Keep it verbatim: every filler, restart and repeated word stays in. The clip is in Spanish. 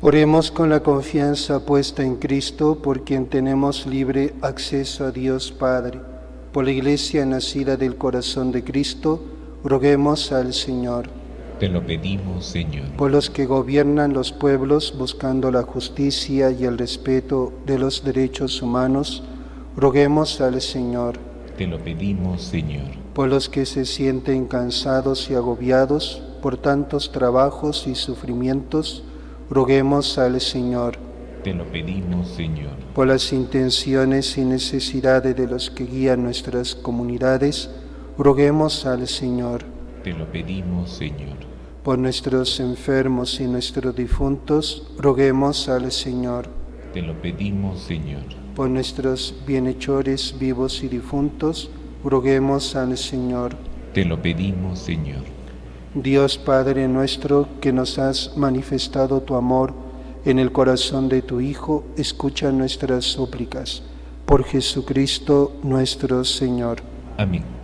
Oremos con la confianza puesta en Cristo, por quien tenemos libre acceso a Dios Padre. Por la Iglesia nacida del corazón de Cristo, roguemos al Señor. Te lo pedimos, Señor. Por los que gobiernan los pueblos buscando la justicia y el respeto de los derechos humanos, roguemos al Señor. Te lo pedimos, Señor. Por los que se sienten cansados y agobiados por tantos trabajos y sufrimientos, roguemos al Señor. Te lo pedimos, Señor. Por las intenciones y necesidades de los que guían nuestras comunidades, roguemos al Señor. Te lo pedimos, Señor. Por nuestros enfermos y nuestros difuntos, roguemos al Señor. Te lo pedimos, Señor. Por nuestros bienhechores vivos y difuntos, roguemos al Señor. Te lo pedimos, Señor. Dios Padre nuestro, que nos has manifestado tu amor en el corazón de tu Hijo, escucha nuestras súplicas. Por Jesucristo nuestro Señor. Amén.